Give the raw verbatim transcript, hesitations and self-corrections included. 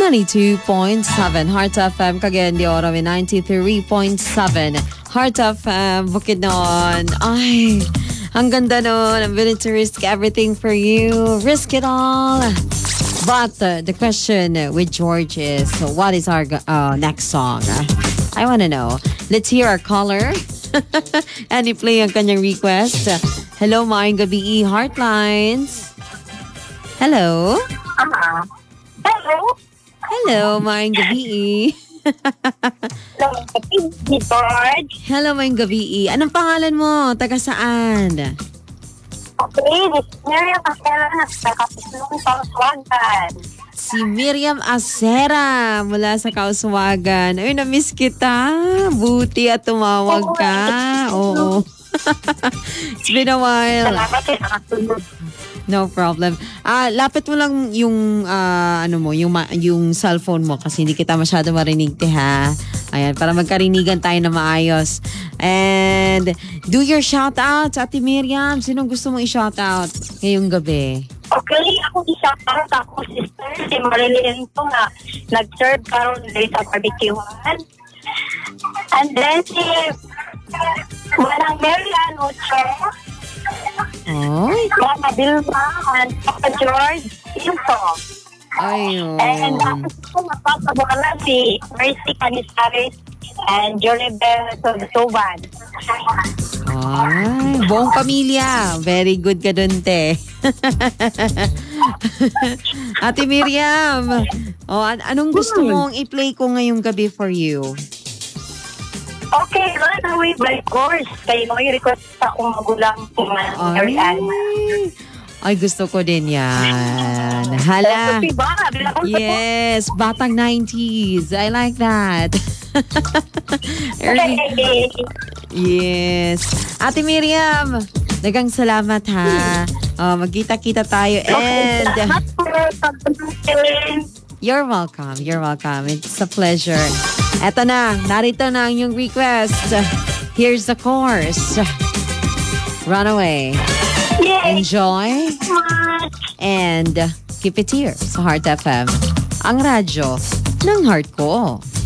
ninety-two point seven Heart F M, Cagayan de Oro with ninety-three point seven Heart F M, Bukidnon. Ay, ang ganda nun. I'm willing to risk everything for you. Risk it all. But uh, the question with George is, so what is our uh, next song? I want to know. Let's hear our caller. And i-play ang kanyang request. Hello, maayong gabi, Heartlines. Hello. Uh-huh. Hello. Hello, maayong gabi. Hello, George. Hello, maayong gabi. Anong pangalan mo? Taga saan? Okay, this is Miriam Acera na sa Kapislong Kauswagan. Si Miriam Acera mula sa Kauswagan. Ay, na-miss kita. Buti at tumawag ka. Oo. It's been a while. Salamat sa nakatulog. No problem. Ah, lapit mo lang yung ah, ano mo, yung ma- yung cellphone mo kasi hindi kita masyado marinig, te, ha. Ayan, para magkarinigan tayo na maayos. And do your shout out, Ate Miriam. Sinong gusto mong i-shout out ngayong gabi? Okay, ako isa para sa akong sister, si Marilyn po na nag-serve karon day sa barbecuean. And then si Manang Marian Ocho, Oy. Mama Vilma, and Papa George Info. Ayun. And ako po mapapabala si Mercy Canizares and Jonibel Soban. Ay, buong pamilya. Very good ka dun, te. Ate Miriam, oh, an- anong gusto mong i-play ko ngayong gabi for you? Okay, run away by course. Kaya may request sa akong magulang kung Ay, Marian. ay, gusto ko din yan. Hala. Yes, batang nineties. I like that. Early. Yes. Ate Miriam, dagang salamat, ha. Oh, magkita-kita tayo. And you're welcome. You're welcome. It's a pleasure. Eto na. Narito na ang iyong request. Here's the chorus. Runaway. Enjoy. And keep it here sa Heart F M. Ang radyo ng heart ko.